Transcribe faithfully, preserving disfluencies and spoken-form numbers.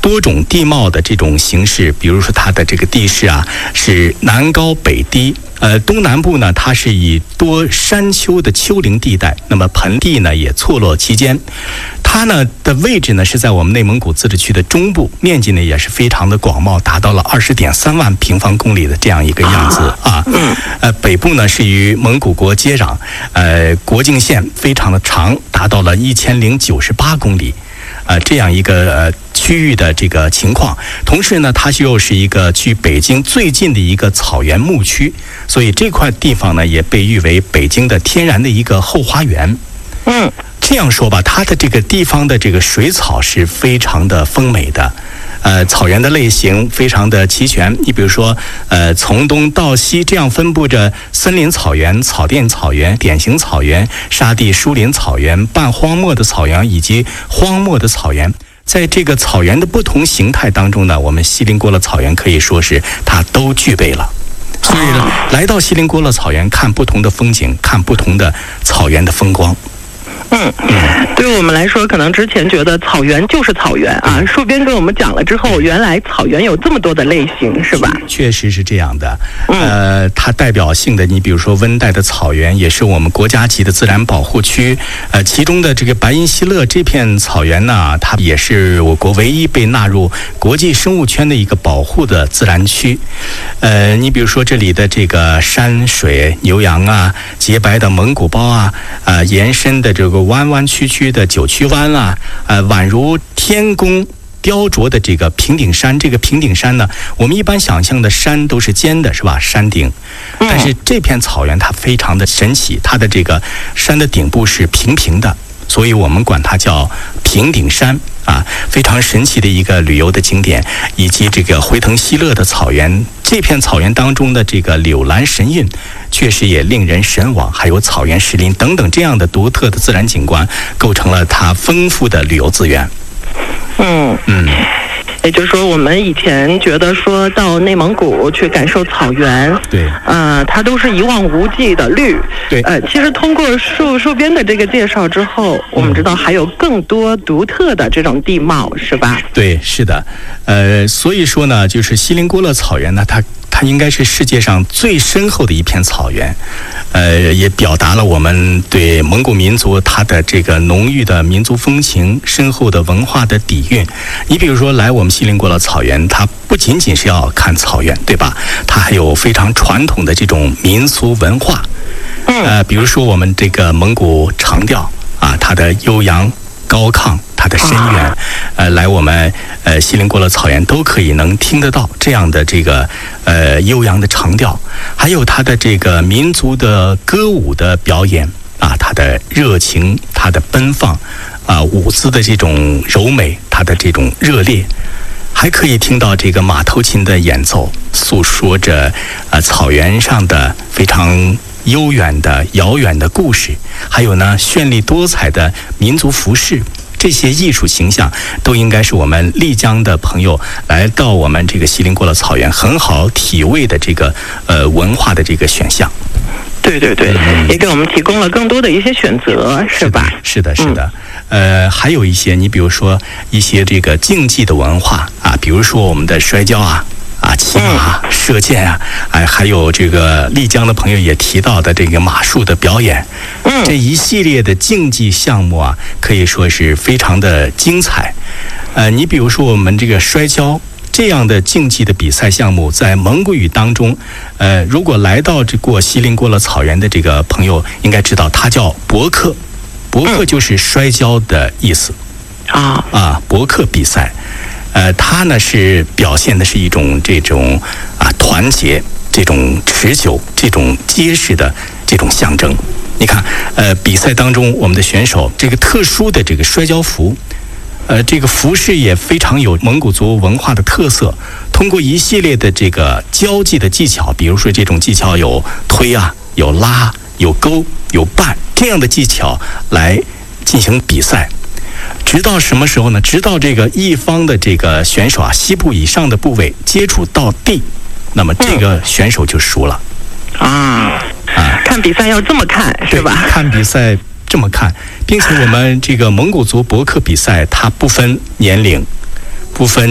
多种地貌的这种形式，比如说它的这个地势啊是南高北低。呃，东南部呢，它是以多山丘的丘陵地带，那么盆地呢也错落其间。它呢的位置呢是在我们内蒙古自治区的中部，面积呢也是非常的广袤，达到了二十点三万平方公里的这样一个样子啊。呃，北部呢是与蒙古国接壤，呃，国境线非常的长，达到了一千零九十八公里。呃，这样一个呃区域的这个情况，同时呢，它又是一个距北京最近的一个草原牧区，所以这块地方呢也被誉为北京的天然的一个后花园。嗯，这样说吧，它的这个地方的这个水草是非常的丰美的。呃，草原的类型非常的齐全。你比如说，呃，从东到西这样分布着森林草原、草甸草原、典型草原、沙地疏林草原、半荒漠的草原以及荒漠的草原。在这个草原的不同形态当中呢，我们锡林郭勒草原可以说是它都具备了。所以呢，来到锡林郭勒草原看不同的风景，看不同的草原的风光。 嗯，对于我们来说，可能之前觉得草原就是草原啊。戍边跟我们讲了之后，原来草原有这么多的类型，是吧？ 确实是这样的。呃，它代表性的，你比如说温带的草原，也是我们国家级的自然保护区。呃，其中的这个白银锡勒这片草原呢，它也是我国唯一被纳入国际生物圈的一个保护的自然区。呃，你比如说这里的这个山水、牛羊啊，洁白的蒙古包啊，呃，延伸的这个弯弯曲曲的九曲湾啊，呃，宛如天宫雕琢的这个平顶山。这个平顶山呢，我们一般想象的山都是尖的，是吧？山顶。但是这片草原它非常的神奇，它的这个山的顶部是平平的，所以我们管它叫平顶山啊，非常神奇的一个旅游的景点。以及这个回腾锡勒的草原，这片草原当中的这个柳蓝神韵，确实也令人神往。还有草原石林等等这样的独特的自然景观，构成了它丰富的旅游资源。 嗯嗯。也就是说，我们以前觉得说到内蒙古去感受草原， 对， 呃，它都是一望无际的绿， 对， 呃，其实通过戍戍边的这个介绍之后，我们知道还有更多独特的这种地貌，是吧？ 对，是的，呃，所以说呢，就是锡林郭勒草原呢，它它应该是世界上最深厚的一片草原，呃，也表达了我们对蒙古民族它的这个浓郁的民族风情、深厚的文化的底蕴。你比如说来我们锡林郭勒草原，它不仅仅是要看草原，对吧？它还有非常传统的这种民俗文化，呃，比如说我们这个蒙古长调啊，它的悠扬高亢，它的深远，呃，来我们呃锡林郭勒草原都可以能听得到这样的这个呃悠扬的长调，还有它的这个民族的歌舞的表演啊，它的热情，它的奔放啊，舞姿的这种柔美，它的这种热烈，还可以听到这个马头琴的演奏，诉说着呃草原上的非常悠远的遥远的故事，还有呢绚丽多彩的民族服饰，这些艺术形象都应该是我们丽江的朋友来到我们这个锡林郭勒草原很好体味的这个呃文化的这个选项。 对对对，嗯、也给我们提供了更多的一些选择，是吧？ 是的，是的。是的嗯、呃，还有一些，你比如说一些这个竞技的文化啊，比如说我们的摔跤啊。啊，骑马、射箭啊，哎，还有这个丽江的朋友也提到的这个马术的表演，嗯，这一系列的竞技项目啊，可以说是非常的精彩。呃，你比如说我们这个摔跤这样的竞技的比赛项目，在蒙古语当中，呃，如果来到这过锡林郭勒草原的这个朋友，应该知道它叫博克，博克就是摔跤的意思，啊啊，博克比赛。呃，它呢是表现的是一种这种啊团结、这种持久、这种结实的这种象征。你看，呃，比赛当中我们的选手这个特殊的这个摔跤服，呃，这个服饰也非常有蒙古族文化的特色。通过一系列的这个交际的技巧，比如说这种技巧有推啊、有拉、有勾、有绊这样的技巧来进行比赛。直到什么时候呢？直到这个一方的这个选手啊，膝部以上的部位接触到地，那么这个选手就输了。 啊啊！看比赛要这么看是吧？ 看比赛这么看，并且我们这个蒙古族博克比赛，它不分年龄，不分。